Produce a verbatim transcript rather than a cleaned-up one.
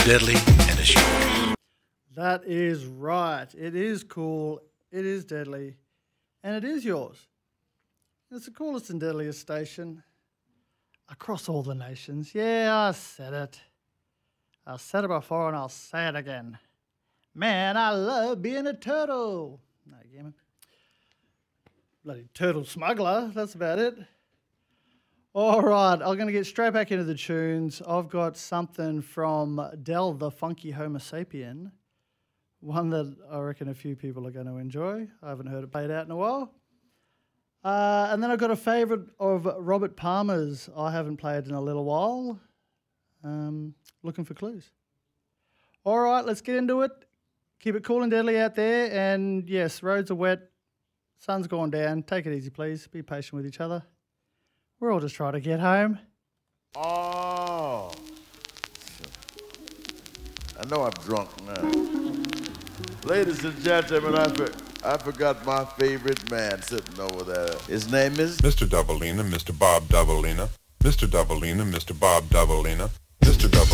deadly, and it's yours. That is right. It is cool. It is deadly. And it is yours. It's the coolest and deadliest station across all the nations. Yeah, I said it. I said it before and I'll say it again. Man, I love being a turtle. No, gammon. Bloody turtle smuggler. That's about it. All right, I'm going to get straight back into the tunes. I've got something from Del the Funky Homo Sapien, one that I reckon a few people are going to enjoy. I haven't heard it played out in a while. Uh, and then I've got a favourite of Robert Palmer's I haven't played in a little while. Um, looking for clues. All right, let's get into it. Keep it cool and deadly out there. And yes, roads are wet. Sun's gone down. Take it easy, please. Be patient with each other. We're all just trying to get home. Oh. I know I'm drunk now. Ladies and gentlemen, I, for, I forgot my favorite man sitting over there. His name is Mister Doubleina, Mister Bob Doubleina, Mister Doubleina, Mister Bob Doubleina, Mister Double.